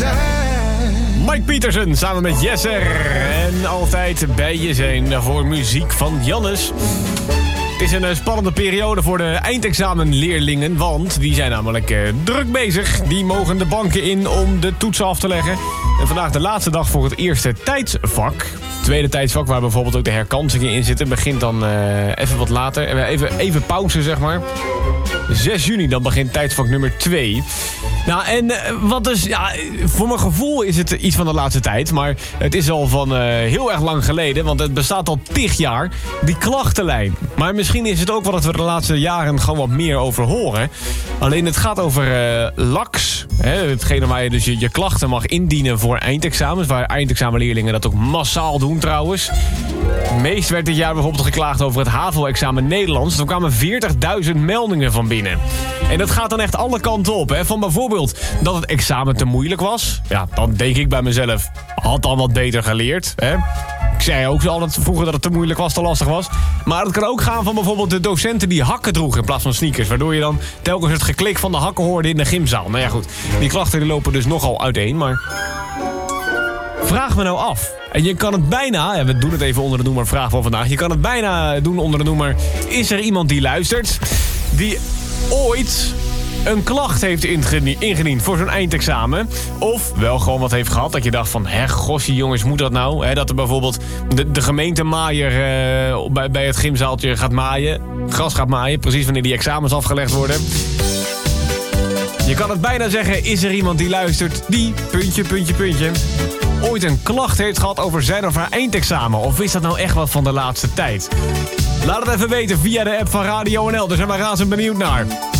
Mike Pietersen samen met Jesser. En altijd bij je zijn voor muziek van Jannes. Het is een spannende periode voor de eindexamenleerlingen, want die zijn namelijk druk bezig. Die mogen de banken in om de toetsen af te leggen. En vandaag de laatste dag voor het eerste tijdsvak. Tweede tijdsvak, waar bijvoorbeeld ook de herkansingen in zitten, begint dan even wat later. Even pauze, zeg maar. 6 juni, dan begint tijdsvak nummer 2. Nou, en wat dus, ja, voor mijn gevoel is het iets van de laatste tijd. Maar het is al van heel erg lang geleden, want het bestaat al 10 jaar, die klachtenlijn. Maar misschien is het ook wel dat we de laatste jaren gewoon wat meer over horen. Alleen het gaat over LAX. Hetgene waar je dus je klachten mag indienen voor eindexamens. Waar eindexamenleerlingen dat ook massaal doen trouwens. Meest werd dit jaar bijvoorbeeld geklaagd over het HAVO-examen Nederlands. Er kwamen 40.000 meldingen van binnen. En dat gaat dan echt alle kanten op. Hè? Van bijvoorbeeld dat het examen te moeilijk was. Ja, dan denk ik bij mezelf, had dan wat beter geleerd. Hè? Ik zei ook altijd vroeger dat het te moeilijk was, te lastig was. Maar het kan ook gaan van bijvoorbeeld de docenten die hakken droegen in plaats van sneakers. Waardoor je dan telkens het geklik van de hakken hoorde in de gymzaal. Nou ja goed, die klachten die lopen dus nogal uiteen. Maar vraag me nou af. En je kan het bijna, ja, we doen het even onder de noemer vraag van vandaag. Je kan het bijna doen onder de noemer, is er iemand die luistert die ooit een klacht heeft ingediend voor zo'n eindexamen? Of wel gewoon wat heeft gehad dat je dacht van, gossie jongens, moet dat nou? Hè, dat er bijvoorbeeld de gemeentemaaier bij het gymzaaltje gaat maaien. Gras gaat maaien, precies wanneer die examens afgelegd worden. Je kan het bijna zeggen, is er iemand die luistert die, puntje, ooit een klacht heeft gehad over zijn of haar eindexamen? Of is dat nou echt wat van de laatste tijd? Laat het even weten via de app van Radio NL, daar zijn we razend benieuwd naar.